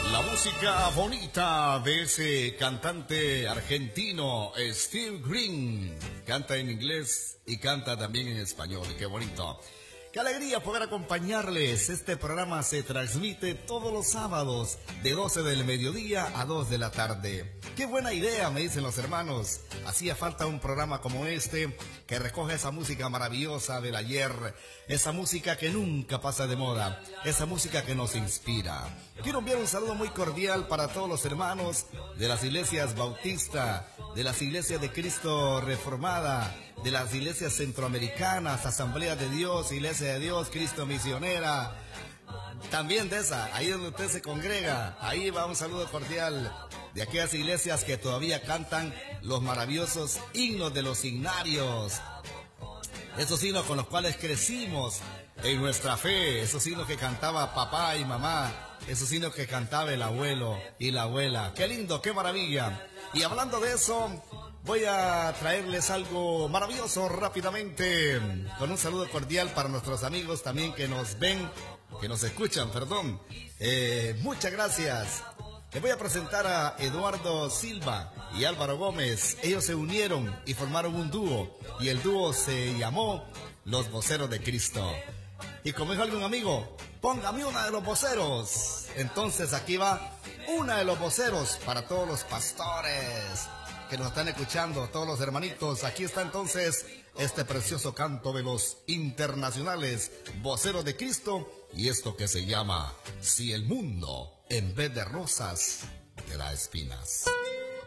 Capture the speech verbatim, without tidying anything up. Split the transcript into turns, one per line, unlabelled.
La música bonita de ese cantante argentino, Steve Green. Canta en inglés y canta también en español. Qué bonito. Qué alegría poder acompañarles. Este programa se transmite todos los sábados de doce del mediodía a dos de la tarde. Qué buena idea, me dicen los hermanos. Hacía falta un programa como este que recoge esa música maravillosa del ayer, esa música que nunca pasa de moda, esa música que nos inspira. Quiero enviar un saludo muy cordial para todos los hermanos de las iglesias Bautista, de las iglesias de Cristo Reformada, de las iglesias centroamericanas, Asamblea de Dios, Iglesia de Dios, Cristo Misionera, también de esa, ahí donde usted se congrega, ahí va un saludo cordial de aquellas iglesias que todavía cantan los maravillosos himnos de los hignarios, esos himnos con los cuales crecimos en nuestra fe, esos himnos que cantaba papá y mamá, esos himnos que cantaba el abuelo y la abuela. ¡Qué lindo, qué maravilla! Y hablando de eso, voy a traerles algo maravilloso rápidamente, con un saludo cordial para nuestros amigos también que nos ven, que nos escuchan, perdón. Eh, muchas gracias. Les voy a presentar a Eduardo Silva y Álvaro Gómez. Ellos se unieron y formaron un dúo, y el dúo se llamó Los Voceros de Cristo. Y como dijo algún amigo, póngame una de los voceros. Entonces aquí va una de los voceros para todos los pastores que nos están escuchando, todos los hermanitos. Aquí está entonces este precioso canto de los internacionales Voceros de Cristo, y esto que se llama Si el mundo en vez de rosas te da espinas.